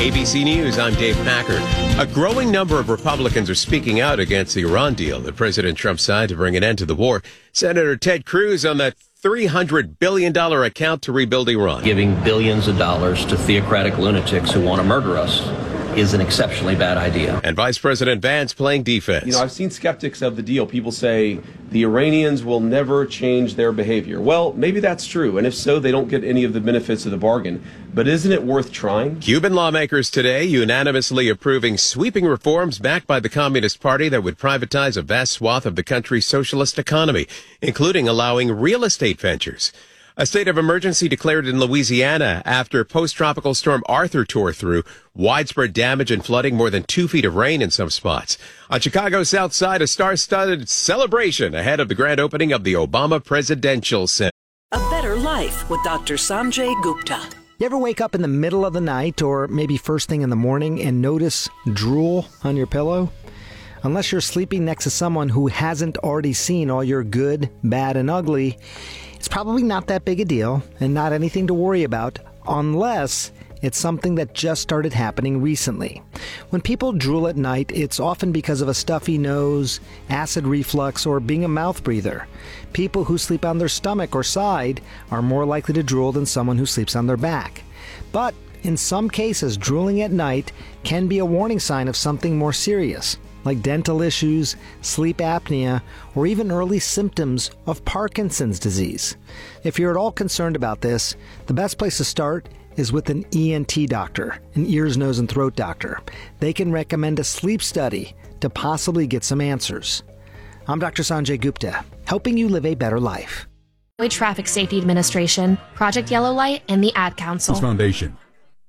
ABC News, I'm Dave Packer. A growing number of Republicans are speaking out against the Iran deal that President Trump signed to bring an end to the war. Senator Ted Cruz on that $300 billion account to rebuild Iran. Giving billions of dollars to theocratic lunatics who want to murder us is an exceptionally bad idea. And Vice President Vance playing defense. I've seen skeptics of the deal. People say the Iranians will never change their behavior. Well, maybe that's true. And if so, they don't get any of the benefits of the bargain. But isn't it worth trying? Cuban lawmakers today unanimously approving sweeping reforms backed by the Communist Party that would privatize a vast swath of the country's socialist economy, including allowing real estate ventures. A state of emergency declared in Louisiana after post-tropical storm Arthur tore through. Widespread damage and flooding, more than 2 feet of rain in some spots. On Chicago's south side, a star-studded celebration ahead of the grand opening of the Obama Presidential Center. A Better Life with Dr. Sanjay Gupta. You ever wake up in the middle of the night or maybe first thing in the morning and notice drool on your pillow? Unless you're sleeping next to someone who hasn't already seen all your good, bad, and ugly, it's probably not that big a deal and not anything to worry about unless it's something that just started happening recently. When people drool at night, it's often because of a stuffy nose, acid reflux, or being a mouth breather. People who sleep on their stomach or side are more likely to drool than someone who sleeps on their back. But in some cases, drooling at night can be a warning sign of something more serious, like dental issues, sleep apnea, or even early symptoms of Parkinson's disease. If you're at all concerned about this, the best place to start is with an ENT doctor, an ears, nose, and throat doctor. They can recommend a sleep study to possibly get some answers. I'm Dr. Sanjay Gupta, helping you live a better life. Traffic Safety Administration, Project Yellow Light, and the Ad Council. Foundation.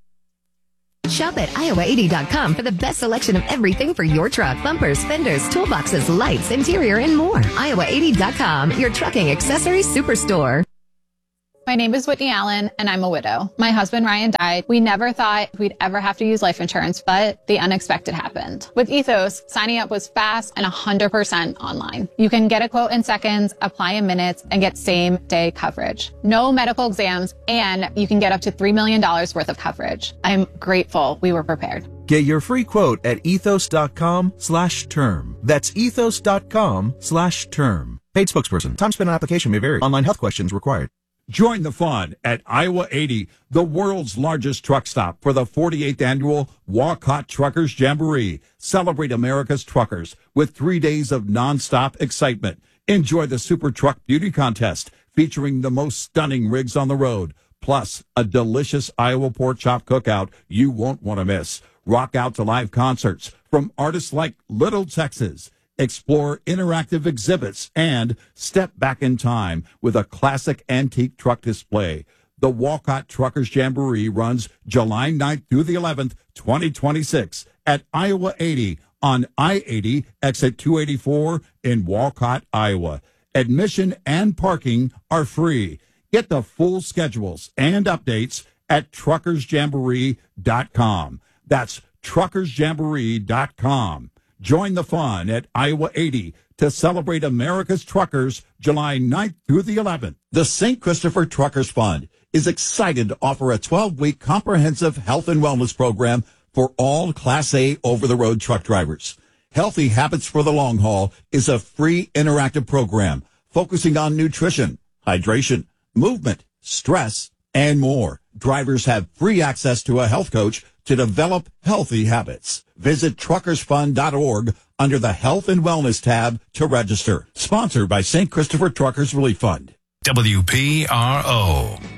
Shop at iowa80.com for the best selection of everything for your truck. Bumpers, fenders, toolboxes, lights, interior, and more. iowa80.com, your trucking accessories superstore. My name is Whitney Allen, and I'm a widow. My husband, Ryan, died. We never thought we'd ever have to use life insurance, but the unexpected happened. With Ethos, signing up was fast and 100% online. You can get a quote in seconds, apply in minutes, and get same-day coverage. No medical exams, and you can get up to $3 million worth of coverage. I'm grateful we were prepared. Get your free quote at ethos.com/term. That's ethos.com/term. Paid spokesperson. Time spent on application may vary. Online health questions required. Join the fun at Iowa 80, the world's largest truck stop, for the 48th annual Walcott Truckers Jamboree. Celebrate America's truckers with 3 days of nonstop excitement. Enjoy the Super Truck Beauty Contest featuring the most stunning rigs on the road, plus a delicious Iowa pork chop cookout you won't want to miss. Rock out to live concerts from artists like Little Texas. Explore interactive exhibits and step back in time with a classic antique truck display. The Walcott Truckers Jamboree runs July 9th through the 11th, 2026 at Iowa 80 on I-80 exit 284 in Walcott, Iowa. Admission and parking are free. Get the full schedules and updates at truckersjamboree.com. That's truckersjamboree.com. Join the fun at Iowa 80 to celebrate America's truckers July 9th through the 11th. The St. Christopher Truckers Fund is excited to offer a 12-week comprehensive health and wellness program for all Class A over-the-road truck drivers. Healthy Habits for the Long Haul is a free interactive program focusing on nutrition, hydration, movement, stress, and more. Drivers have free access to a health coach to develop healthy habits. Visit truckersfund.org under the Health and Wellness tab to register. Sponsored by St. Christopher Truckers Relief Fund. WPRO.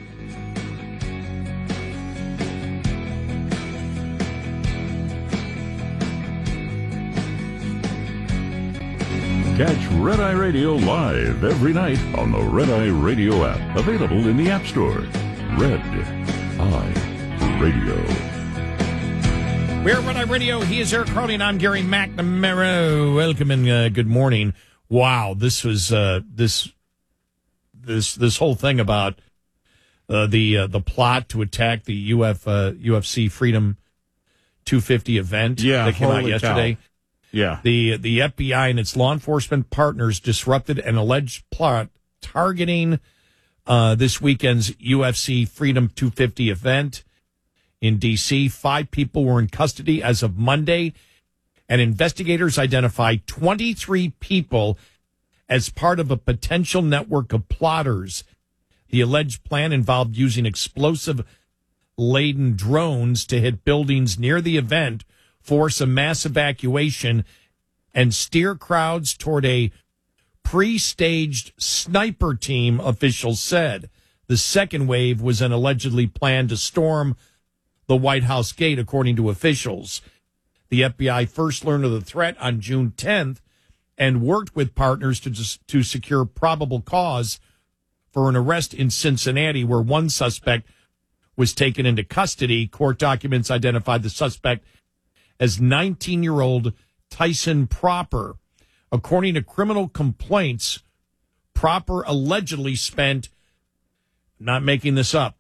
Catch Red Eye Radio live every night on the Red Eye Radio app. Available in the App Store. Red Eye Radio. We're Red Eye Radio. He is Eric Carly, and I'm Gary McNamara. Welcome and good morning. Wow, this was this whole thing about the plot to attack the UFC Freedom 250 event that came out yesterday. Cow. Yeah, the FBI and its law enforcement partners disrupted an alleged plot targeting this weekend's UFC Freedom 250 event in D.C. 5 people were in custody as of Monday, and investigators identified 23 people as part of a potential network of plotters. The alleged plan involved using explosive-laden drones to hit buildings near the event, force a mass evacuation, and steer crowds toward a pre-staged sniper team, officials said. The second wave was an allegedly planned to storm the White House gate, according to officials. The FBI first learned of the threat on June 10th and worked with partners to secure probable cause for an arrest in Cincinnati, where one suspect was taken into custody. Court documents identified the suspect as 19-year-old Tyson Proper. According to criminal complaints, Proper allegedly spent, not making this up,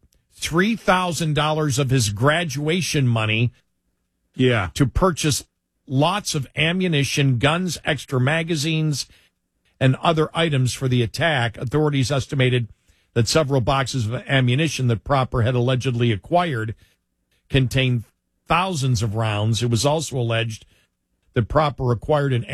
$3,000 of his graduation money to purchase lots of ammunition, guns, extra magazines, and other items for the attack. Authorities estimated that several boxes of ammunition that Proper had allegedly acquired contained thousands of rounds. It was also alleged that Proper acquired an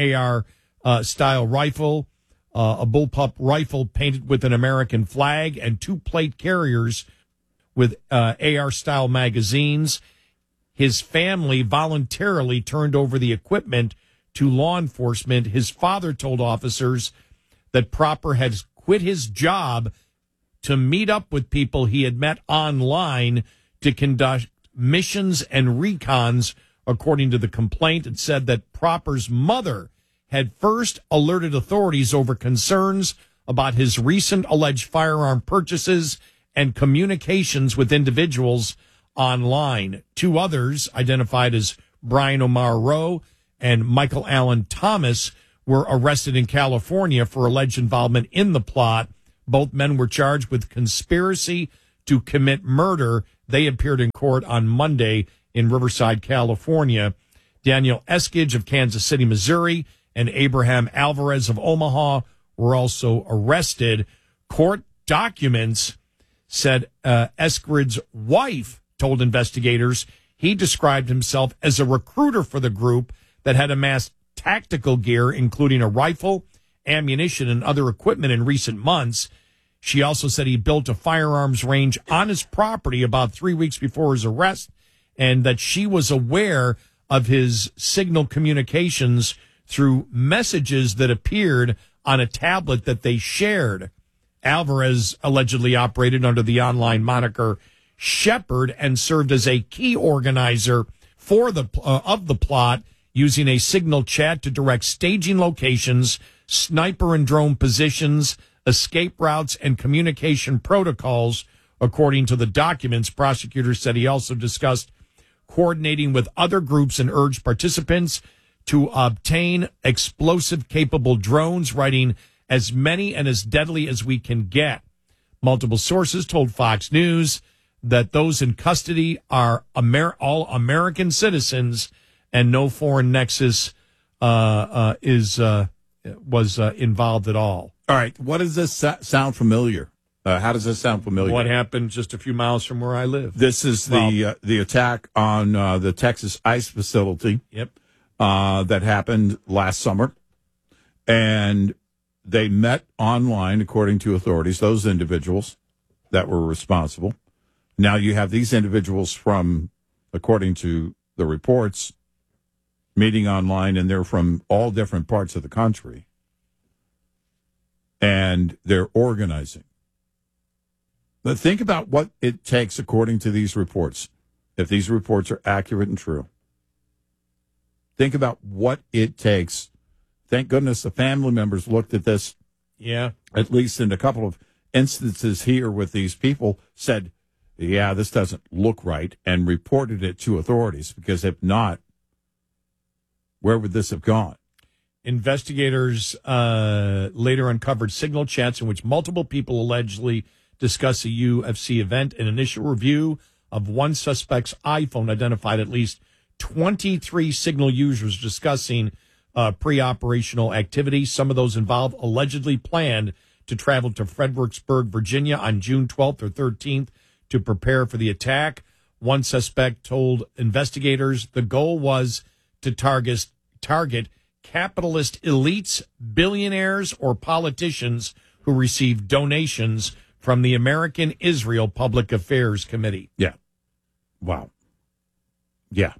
AR-style rifle, a bullpup rifle painted with an American flag, and 2 plate carriers with AR-style magazines. His family voluntarily turned over the equipment to law enforcement. His father told officers that Proper had quit his job to meet up with people he had met online to conduct missions and recons. According to the complaint, it said that Proper's mother had first alerted authorities over concerns about his recent alleged firearm purchases and communications with individuals online. 2 others, identified as Brian Omar Rowe and Michael Allen Thomas, were arrested in California for alleged involvement in the plot. Both men were charged with conspiracy to commit murder. They appeared in court on Monday in Riverside, California. Daniel Eskridge of Kansas City, Missouri, and Abraham Alvarez of Omaha were also arrested. Court documents said Eskridge's wife told investigators he described himself as a recruiter for the group that had amassed tactical gear, including a rifle, ammunition, and other equipment in recent months. She also said he built a firearms range on his property about 3 weeks before his arrest, and that she was aware of his signal communications through messages that appeared on a tablet that they shared. Alvarez allegedly operated under the online moniker Shepherd and served as a key organizer for the plot, using a signal chat to direct staging locations, sniper and drone positions, escape routes, and communication protocols. According to the documents, prosecutors said he also discussed coordinating with other groups and urged participants to obtain explosive-capable drones, writing, "as many and as deadly as we can get." Multiple sources told Fox News that those in custody are all American citizens, and no foreign nexus was involved at all. All right. What does this sound familiar? How does this sound familiar? What happened just a few miles from where I live? This is the attack on the Texas ICE facility. Yep. That happened last summer. And they met online, according to authorities, those individuals that were responsible. Now you have these individuals from, according to the reports, meeting online, and they're from all different parts of the country. And they're organizing. But think about what it takes, according to these reports, if these reports are accurate and true. Think about what it takes. Thank goodness the family members looked at this. Yeah. At least in a couple of instances here with these people, said, yeah, this doesn't look right, and reported it to authorities, because if not, where would this have gone? Investigators later uncovered signal chats in which multiple people allegedly discuss a UFC event. An initial review of one suspect's iPhone identified at least 23 signal users discussing pre-operational activity. Some of those involved allegedly planned to travel to Fredericksburg, Virginia on June 12th or 13th to prepare for the attack. One suspect told investigators the goal was to target capitalist elites, billionaires, or politicians who received donations from the American Israel Public Affairs Committee. Yeah. Wow. Yeah.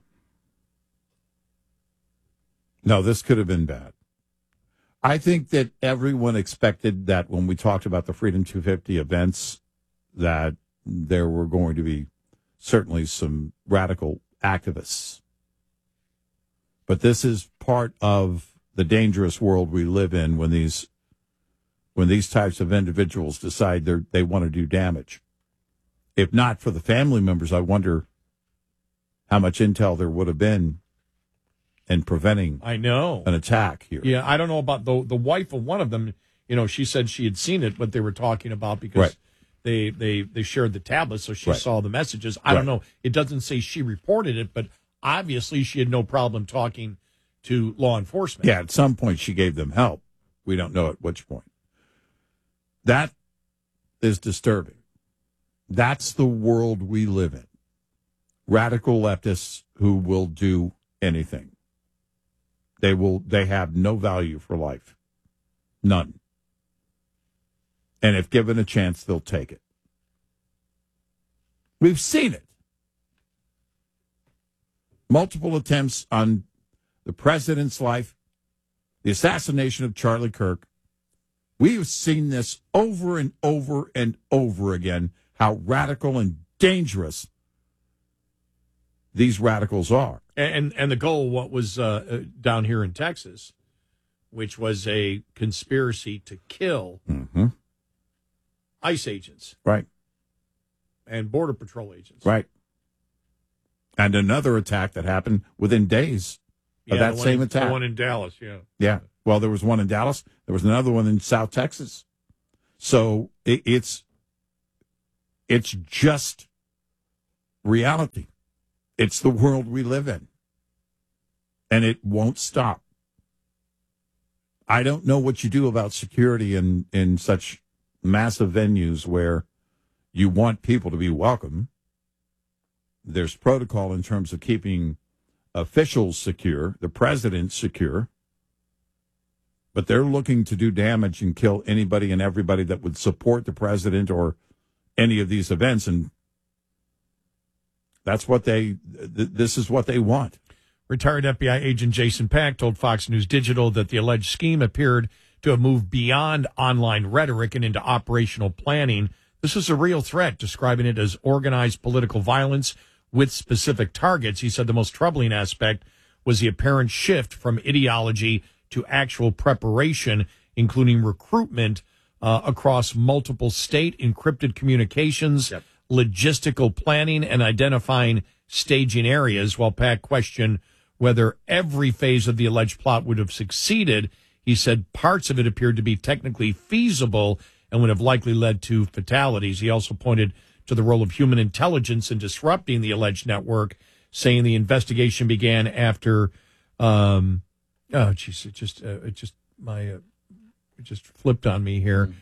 No, this could have been bad. I think that everyone expected that when we talked about the Freedom 250 events, that there were going to be certainly some radical activists. But this is part of the dangerous world we live in when these types of individuals decide they want to do damage. If not for the family members, I wonder how much intel there would have been in preventing an attack here. Yeah, I don't know about the wife of one of them. You know, she said she had seen it, what they were talking about, because they shared the tablets, so she saw the messages. I don't know. It doesn't say she reported it, but obviously she had no problem talking to law enforcement. Yeah, at some point she gave them help. We don't know at which point. That is disturbing. That's the world we live in. Radical leftists who will do anything. They have no value for life. None. And if given a chance, they'll take it. We've seen it. Multiple attempts on the president's life, the assassination of Charlie Kirk. We've seen this over and over and over again, how radical and dangerous these radicals are. And the goal, what was down here in Texas, which was a conspiracy to kill ICE agents. Right. And Border Patrol agents. Right. And another attack that happened within days of that same attack. The one in Dallas, yeah. Yeah. Well, there was one in Dallas. There was another one in South Texas. So it's just reality. It's the world we live in. And it won't stop. I don't know what you do about security in such massive venues where you want people to be welcome. There's protocol in terms of keeping officials secure, the president secure. But they're looking to do damage and kill anybody and everybody that would support the president or any of these events. And that's what this is what they want. Retired FBI agent Jason Pack told Fox News Digital that the alleged scheme appeared to have moved beyond online rhetoric and into operational planning. This is a real threat, describing it as organized political violence with specific targets. He said the most troubling aspect was the apparent shift from ideology to actual preparation, including recruitment across multiple state encrypted communications, logistical planning, and identifying staging areas. While Pack questioned whether every phase of the alleged plot would have succeeded, he said parts of it appeared to be technically feasible and would have likely led to fatalities. He also pointed to the role of human intelligence in disrupting the alleged network, saying the investigation began after it just flipped on me here.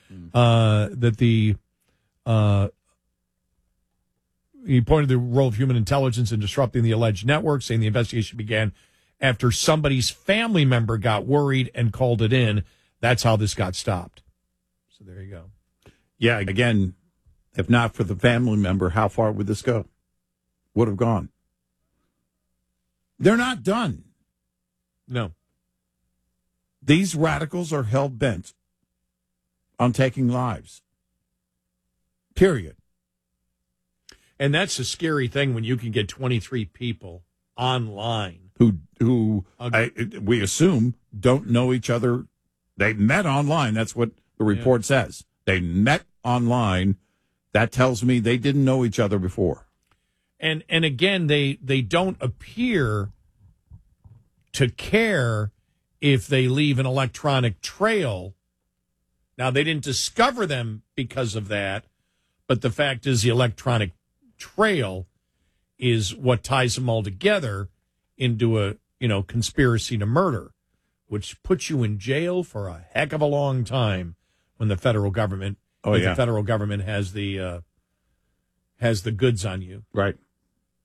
He pointed to the role of human intelligence in disrupting the alleged network, saying the investigation began after somebody's family member got worried and called it in. That's how this got stopped. So there you go. Yeah, again, if not for the family member, how far would this go? Would have gone. They're not done. No. These radicals are hell-bent on taking lives. Period. And that's a scary thing when you can get 23 people online who we assume don't know each other. They met online. That's what the report says. They met online. That tells me they didn't know each other before. And again, they don't appear to care if they leave an electronic trail. Now, they didn't discover them because of that, but the fact is the electronic trail is what ties them all together into a conspiracy to murder, which puts you in jail for a heck of a long time when the federal government the federal government has the goods on you. Right.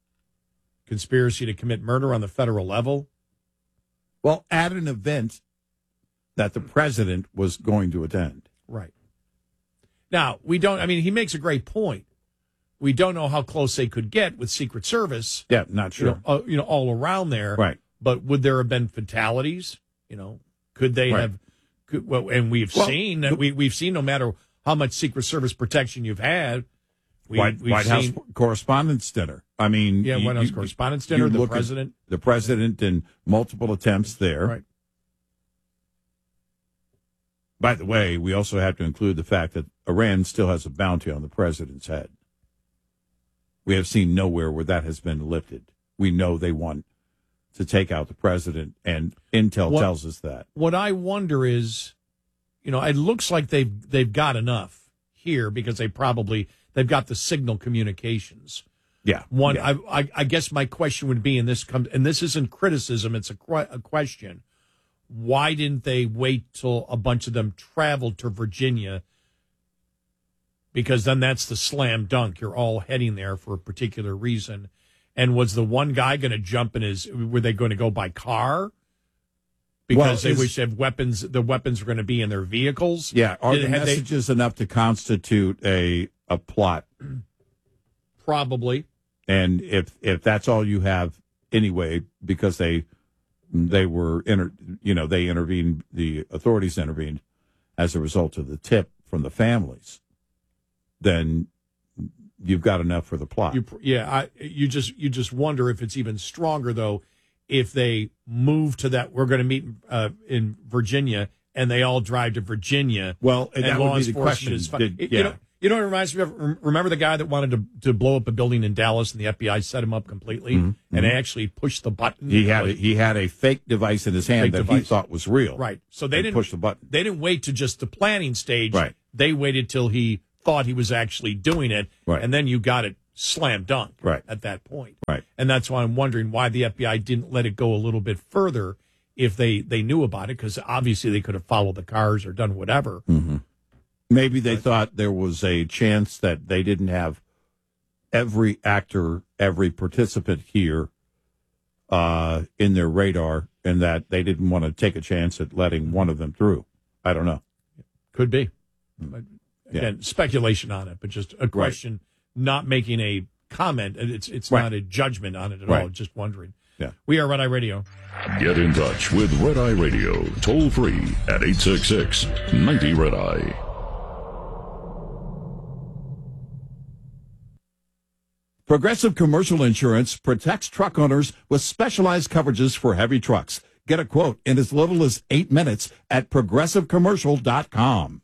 conspiracy to commit murder on the federal level. Well, at an event that the president was going to attend. Right. Now, we don't, I mean, he makes a great point. We don't know how close they could get with Secret Service. Yeah, not sure. All around there. Right. But would there have been fatalities? Could they have? And we've seen that we've seen no matter how much Secret Service protection you've had. White House Correspondents' Dinner. I mean, White House Correspondents' Dinner. The president and multiple attempts there. Right. By the way, we also have to include the fact that Iran still has a bounty on the president's head. We have seen nowhere where that has been lifted. We know they want to take out the president, and intel tells us that. What I wonder is, it looks like they've got enough here because they've got the signal communications. Yeah. I guess my question would be, and this isn't criticism, it's a question. Why didn't they wait till a bunch of them traveled to Virginia? Because then that's the slam dunk. You're all heading there for a particular reason. And was the one guy going to jump were they going to go by car? Because they wish they have weapons, the weapons were going to be in their vehicles? Yeah. Are the messages enough to constitute a plot? Probably. And if that's all you have anyway, because they were, they intervened, the authorities intervened as a result of the tip from the families, then you've got enough for the plot. You just wonder if it's even stronger, though, if they move to that. We're going to meet in Virginia, and they all drive to Virginia. Well, and that would be the question. You know what it reminds me of? Remember the guy that wanted to blow up a building in Dallas, and the FBI set him up completely, and actually pushed the button. He had a fake device in his hand that he thought was real. Right. So they didn't push the button. They didn't wait to just the planning stage. Right. They waited till he thought he was actually doing it, right. And then you got it slam dunk at that point. Right. And that's why I'm wondering why the FBI didn't let it go a little bit further if they knew about it, because obviously they could have followed the cars or done whatever. Mm-hmm. Maybe they thought there was a chance that they didn't have every actor, every participant here in their radar, and that they didn't want to take a chance at letting one of them through. I don't know. Could be. Again, speculation on it, but just a question, not making a comment. It's not a judgment on it at all, just wondering. Yeah. We are Red Eye Radio. Get in touch with Red Eye Radio, toll free at 866-90-RED-EYE. Progressive Commercial Insurance protects truck owners with specialized coverages for heavy trucks. Get a quote in as little as 8 minutes at progressivecommercial.com.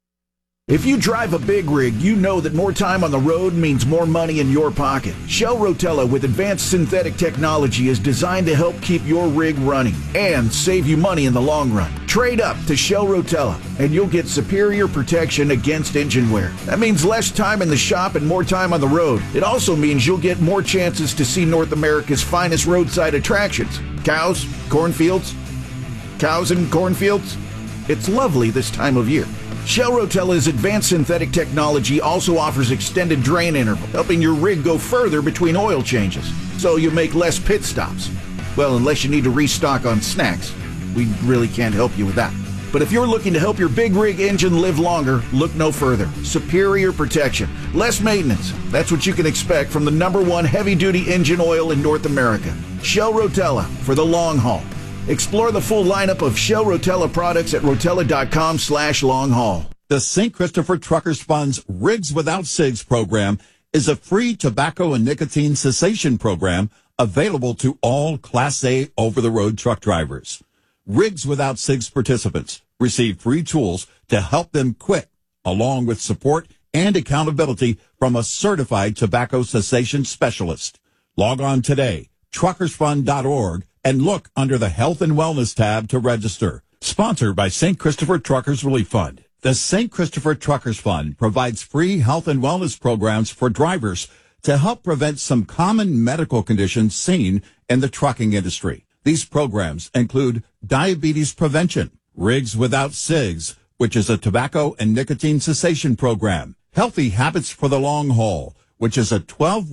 If you drive a big rig, you know that more time on the road means more money in your pocket. Shell Rotella with advanced synthetic technology is designed to help keep your rig running and save you money in the long run. Trade up to Shell Rotella and you'll get superior protection against engine wear. That means less time in the shop and more time on the road. It also means you'll get more chances to see North America's finest roadside attractions. Cows, cornfields, cows and cornfields. It's lovely this time of year. Shell Rotella's advanced synthetic technology also offers extended drain interval, helping your rig go further between oil changes, so you make less pit stops. Well, unless you need to restock on snacks. We really can't help you with that. But if you're looking to help your big rig engine live longer, look no further. Superior protection, less maintenance. That's what you can expect from the #1 heavy-duty engine oil in North America. Shell Rotella for the long haul. Explore the full lineup of Shell Rotella products at rotella.com/long-haul. The St. Christopher Truckers Fund's Rigs Without Cigs program is a free tobacco and nicotine cessation program available to all Class A over-the-road truck drivers. Rigs Without Cigs participants receive free tools to help them quit, along with support and accountability from a certified tobacco cessation specialist. Log on today, truckersfund.org, and look under the Health and Wellness tab to register. Sponsored by St. Christopher Truckers Relief Fund. The St. Christopher Truckers Fund provides free health and wellness programs for drivers to help prevent some common medical conditions seen in the trucking industry. These programs include diabetes prevention, Rigs Without Cigs, which is a tobacco and nicotine cessation program, Healthy Habits for the Long Haul, which is a 12-week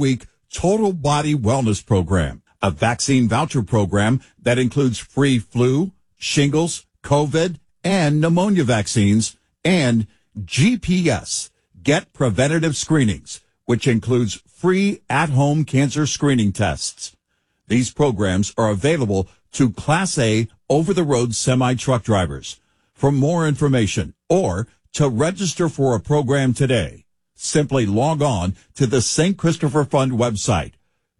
Total Body Wellness Program, a vaccine voucher program that includes free flu, shingles, COVID, and pneumonia vaccines, and GPS, Get Preventative Screenings, which includes free at-home cancer screening tests. These programs are available to Class A over-the-road semi-truck drivers. For more information or to register for a program today, simply log on to the St. Christopher Fund website,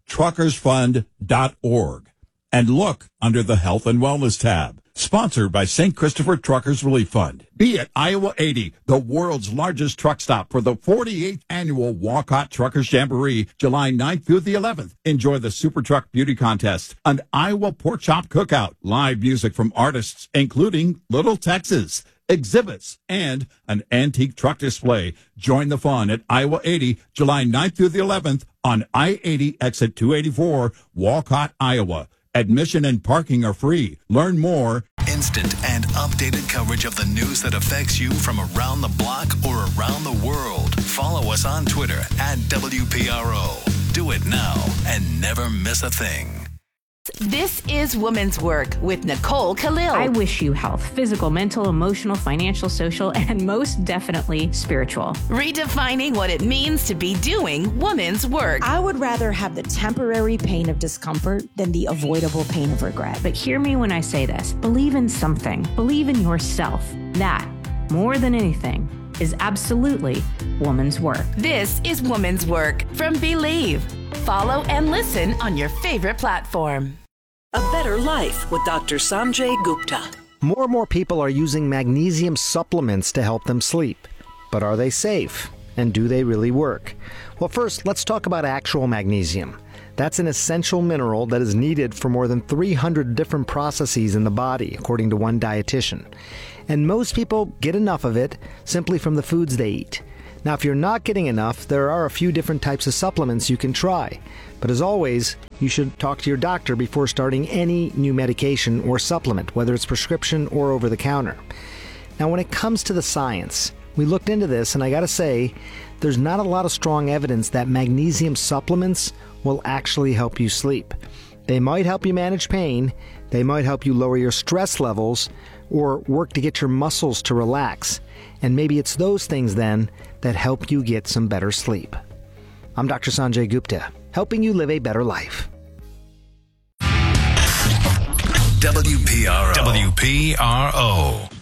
truckersfund.org, and look under the Health and Wellness tab. Sponsored by St. Christopher Truckers Relief Fund. Be at Iowa 80, the world's largest truck stop for the 48th annual Walcott Truckers Jamboree, July 9th through the 11th. Enjoy the Super Truck Beauty Contest, an Iowa Pork Chop Cookout, live music from artists including Little Texas, exhibits, and an antique truck display. Join the fun at Iowa 80, July 9th through the 11th on I-80 exit 284, Walcott, Iowa. Admission and parking are free. Learn more. Instant and updated coverage of the news that affects you from around the block or around the world. Follow us on Twitter at WPRO. Do it now and never miss a thing. This is Woman's Work with Nicole Khalil. I wish you health, physical, mental, emotional, financial, social, and most definitely spiritual. Redefining what it means to be doing woman's work. I would rather have the temporary pain of discomfort than the avoidable pain of regret. But hear me when I say this. Believe in something. Believe in yourself. That, more than anything, is absolutely woman's work. This is Woman's Work from Believe. Follow and listen on your favorite platform. A Better Life with Dr. Sanjay Gupta. More and more people are using magnesium supplements to help them sleep. But are they safe? And do they really work? Well, first, let's talk about actual magnesium. That's an essential mineral that is needed for more than 300 different processes in the body, according to one dietitian. And most people get enough of it simply from the foods they eat. Now, if you're not getting enough, there are a few different types of supplements you can try. But as always, you should talk to your doctor before starting any new medication or supplement, whether it's prescription or over the counter. Now, when it comes to the science, we looked into this, and I gotta say, there's not a lot of strong evidence that magnesium supplements will actually help you sleep. They might help you manage pain, they might help you lower your stress levels, or work to get your muscles to relax. And maybe it's those things then that help you get some better sleep. I'm Dr. Sanjay Gupta, helping you live a better life. WPRO.